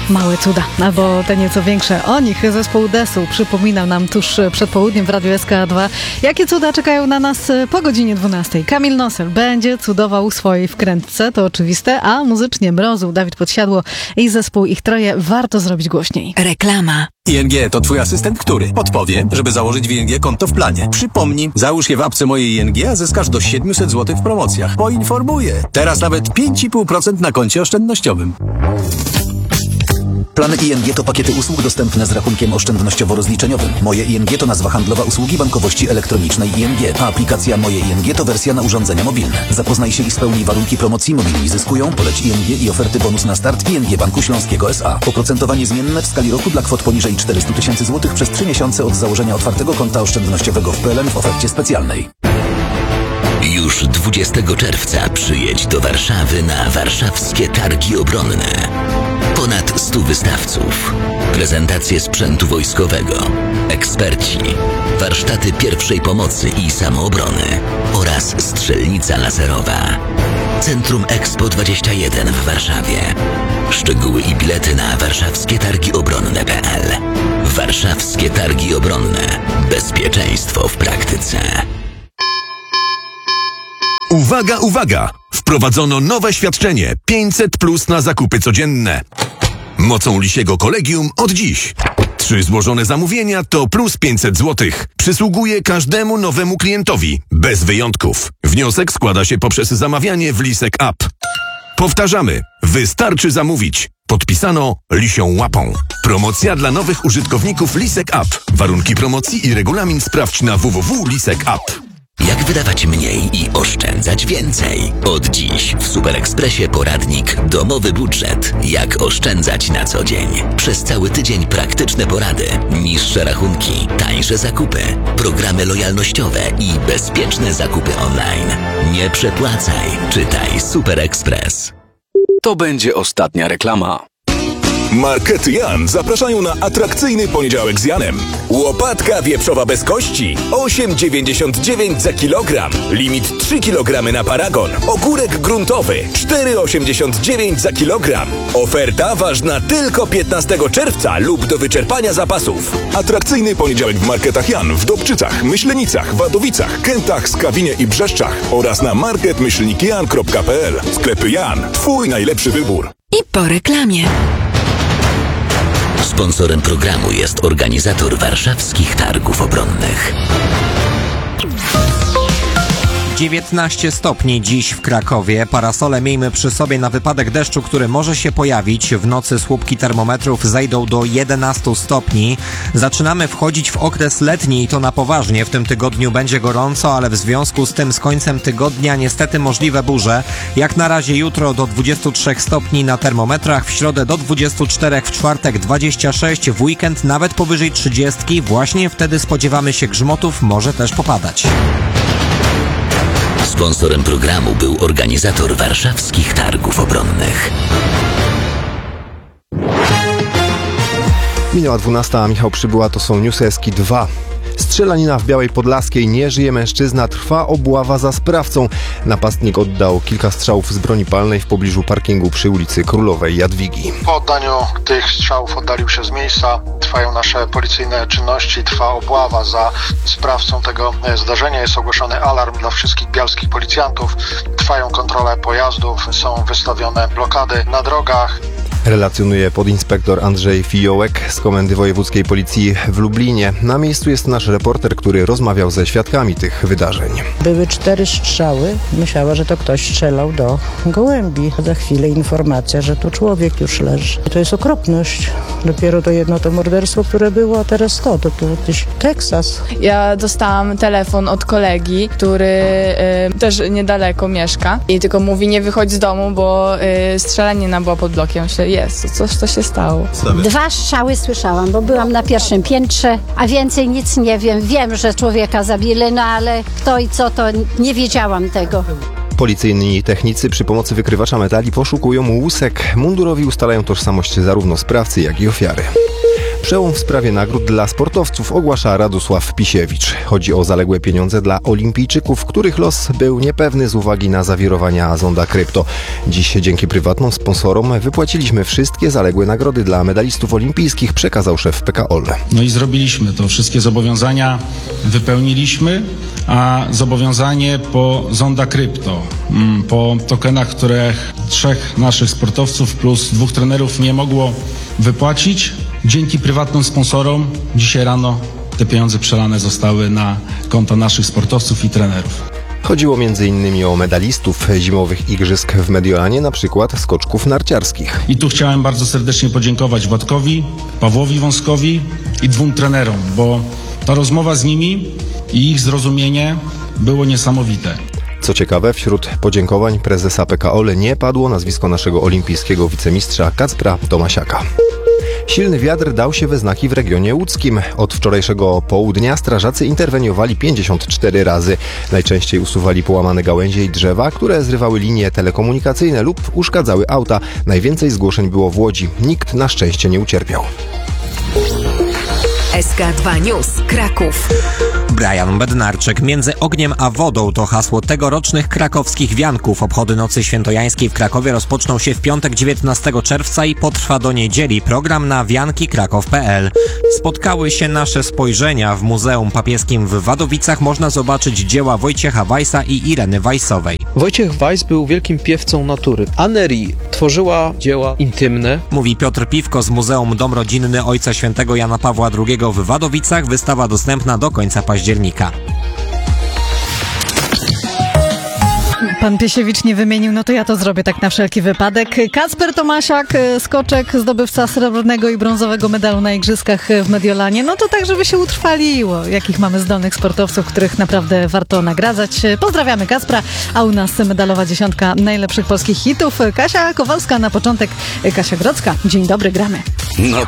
Małe cuda, albo te nieco większe. O nich zespół Desu przypominał nam tuż przed południem w Radiu SK2. Jakie cuda czekają na nas po godzinie 12? Kamil Nosel będzie cudował swojej wkrętce, to oczywiste, a muzycznie Mrozu, Dawid Podsiadło i zespół Ich Troje warto zrobić głośniej. Reklama. ING to twój asystent, który podpowie, żeby założyć w ING konto w planie. Przypomnij, załóż je w apce mojej ING, a zyskasz do 700 zł w promocjach. Poinformuję. Teraz nawet 5,5% na koncie oszczędnościowym. Plany ING to pakiety usług dostępne z rachunkiem oszczędnościowo-rozliczeniowym. Moje ING to nazwa handlowa usługi bankowości elektronicznej ING, a aplikacja Moje ING to wersja na urządzenia mobilne. Zapoznaj się i spełnij warunki promocji. Mobilni zyskują, poleć ING i oferty bonus na start w ING Banku Śląskiego S.A. Oprocentowanie zmienne w skali roku dla kwot poniżej 400 000 złotych przez 3 miesiące od założenia otwartego konta oszczędnościowego w PLN w ofercie specjalnej. Już 20 czerwca przyjedź do Warszawy na warszawskie targi obronne. Ponad 100 wystawców, prezentacje sprzętu wojskowego, eksperci, warsztaty pierwszej pomocy i samoobrony oraz strzelnica laserowa. Centrum Expo 21 w Warszawie. Szczegóły i bilety na warszawskietargiobronne.pl. Warszawskie Targi Obronne. Bezpieczeństwo w praktyce. Uwaga, uwaga! Wprowadzono nowe świadczenie 500+ na zakupy codzienne. Mocą Lisiego Kolegium od dziś. 3 złożone zamówienia to plus 500 zł. Przysługuje każdemu nowemu klientowi, bez wyjątków. Wniosek składa się poprzez zamawianie w Lisek App. Powtarzamy, wystarczy zamówić. Podpisano Lisią Łapą. Promocja dla nowych użytkowników Lisek App. Warunki promocji i regulamin sprawdź na www.lisek.app. Jak wydawać mniej i oszczędzać więcej? Od dziś w Super Expressie poradnik Domowy budżet. Jak oszczędzać na co dzień. Przez cały tydzień praktyczne porady, niższe rachunki, tańsze zakupy, programy lojalnościowe i bezpieczne zakupy online. Nie przepłacaj. Czytaj Super Express. To będzie ostatnia reklama. Markety Jan zapraszają na atrakcyjny poniedziałek z Janem. Łopatka wieprzowa bez kości 8,99 za kilogram. Limit 3 kg na paragon. Ogórek gruntowy 4,89 za kilogram. Oferta ważna tylko 15 czerwca lub do wyczerpania zapasów. Atrakcyjny poniedziałek w Marketach Jan w Dobczycach, Myślenicach, Wadowicach, Kętach, Skawinie i Brzeszczach oraz na market-jan.pl. Sklepy Jan. Twój najlepszy wybór. I po reklamie. Sponsorem programu jest organizator warszawskich targów obronnych. 19 stopni dziś w Krakowie. Parasole miejmy przy sobie na wypadek deszczu, który może się pojawić. W nocy słupki termometrów zejdą do 11 stopni. Zaczynamy wchodzić w okres letni i to na poważnie. W tym tygodniu będzie gorąco, ale w związku z tym z końcem tygodnia niestety możliwe burze. Jak na razie jutro do 23 stopni na termometrach, w środę do 24, w czwartek 26, w weekend nawet powyżej 30. Właśnie wtedy spodziewamy się grzmotów, może też popadać. Sponsorem programu był organizator warszawskich targów obronnych. Minęła 12, a Michał Przybyła, to są Newsy SK2. Strzelanina w Białej Podlaskiej, nie żyje mężczyzna, trwa obława za sprawcą. Napastnik oddał kilka strzałów z broni palnej w pobliżu parkingu przy ulicy Królowej Jadwigi. Po oddaniu tych strzałów oddalił się z miejsca. Trwają nasze policyjne czynności, trwa obława za sprawcą tego zdarzenia. Jest ogłoszony alarm dla wszystkich bialskich policjantów. Trwają kontrole pojazdów, są wystawione blokady na drogach. Relacjonuje podinspektor Andrzej Fiołek z Komendy Wojewódzkiej Policji w Lublinie. Na miejscu jest nasz reporter, który rozmawiał ze świadkami tych wydarzeń. Były 4 strzały. Myślała, że to ktoś strzelał do gołębi. Za chwilę informacja, że tu człowiek już leży. To jest okropność. Dopiero to jedno to morderstwo, które było, a teraz to jakiś Teksas. Ja dostałam telefon od kolegi, który też niedaleko mieszka i tylko mówi, nie wychodź z domu, bo strzelanina była pod blokiem. Jest, coś to się stało. 2 strzały słyszałam, bo byłam na pierwszym piętrze, a więcej nic nie wiem. Wiem, że człowieka zabili, no ale kto i co, to nie wiedziałam tego. Policyjni technicy przy pomocy wykrywacza metali poszukują łusek. Mundurowi ustalają tożsamość zarówno sprawcy, jak i ofiary. Przełom w sprawie nagród dla sportowców ogłasza Radosław Pisiewicz. Chodzi o zaległe pieniądze dla olimpijczyków, których los był niepewny z uwagi na zawirowania Zonda Krypto. Dziś dzięki prywatnym sponsorom wypłaciliśmy wszystkie zaległe nagrody dla medalistów olimpijskich, przekazał szef PKOL. No i zrobiliśmy to. Wszystkie zobowiązania wypełniliśmy, a zobowiązanie po Zonda Krypto, po tokenach, które 3 naszych sportowców plus 2 trenerów nie mogło wypłacić, dzięki prywatnym sponsorom dzisiaj rano te pieniądze przelane zostały na konta naszych sportowców i trenerów. Chodziło m.in. o medalistów zimowych igrzysk w Mediolanie, na przykład skoczków narciarskich. I tu chciałem bardzo serdecznie podziękować Władkowi, Pawłowi Wąskowi i 2 trenerom, bo ta rozmowa z nimi i ich zrozumienie było niesamowite. Co ciekawe, wśród podziękowań prezesa PKOL nie padło nazwisko naszego olimpijskiego wicemistrza Kacpra Tomasiaka. Silny wiatr dał się we znaki w regionie łódzkim. Od wczorajszego południa strażacy interweniowali 54 razy. Najczęściej usuwali połamane gałęzie i drzewa, które zrywały linie telekomunikacyjne lub uszkadzały auta. Najwięcej zgłoszeń było w Łodzi. Nikt na szczęście nie ucierpiał. SK2 News, Kraków. Brian Bednarczyk. Między ogniem a wodą to hasło tegorocznych krakowskich wianków. Obchody Nocy Świętojańskiej w Krakowie rozpoczną się w piątek 19 czerwca i potrwa do niedzieli. Program na wiankikrakow.pl. Spotkały się nasze spojrzenia. W Muzeum Papieskim w Wadowicach można zobaczyć dzieła Wojciecha Weissa i Ireny Weissowej. Wojciech Weiss był wielkim piewcą natury. Annery tworzyła dzieła intymne. Mówi Piotr Piwko z Muzeum Dom Rodzinny Ojca Świętego Jana Pawła II w Wadowicach. Wystawa dostępna do końca października. Pan Piesiewicz nie wymienił, no to ja to zrobię tak na wszelki wypadek. Kacper Tomasiak, skoczek, zdobywca srebrnego i brązowego medalu na igrzyskach w Mediolanie. No to tak, żeby się utrwaliło. Jakich mamy zdolnych sportowców, których naprawdę warto nagradzać. Pozdrawiamy Kacpra, a u nas medalowa 10 najlepszych polskich hitów. Kasia Kowalska na początek, Kasia Grodzka. Dzień dobry, gramy. No